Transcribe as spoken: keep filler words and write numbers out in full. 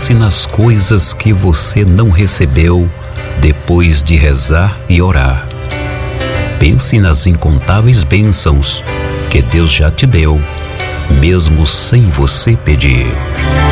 pense nas coisas que você não recebeu depois de rezar e orar. Pense nas incontáveis bênçãos que Deus já te deu, mesmo sem você pedir.